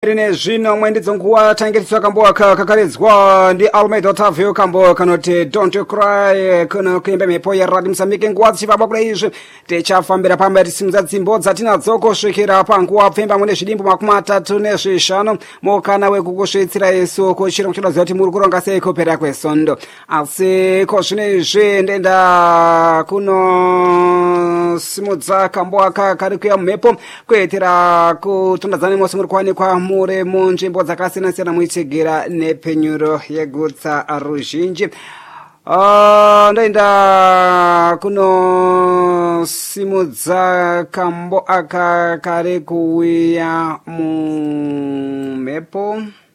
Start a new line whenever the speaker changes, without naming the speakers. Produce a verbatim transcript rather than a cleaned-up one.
Rine zvino mwendidzo nguva tangetiswa kambo kakakaridzwa ndi Almeida Otavio kambo kanoti Don't You Cry kuno kuimba mhepo yeRadio Mozambique nguva dzichifamba kudai izvi tichafambira pamba tisimudza dzimbo dzatinadzoko kusvikira panguva pfemba mune zvidimbu makumi atatu nezvishanu mukana wekukusvitsira isu kuchiro kuchidaziva kuti muri kuronga sei kupera kwesondo asi ko zvino izvi ndenda kuno simudza kambo aka kari kuya mumhepo kuitira kutondadzana nemosi muri kuwanikwa muri munzvimbo dzakasiyana-siyana muchigera nepenyuro yegutsa ruzhinji. Uh, ndaenda kuno simudza kambo aka kari kuuya mumhepo.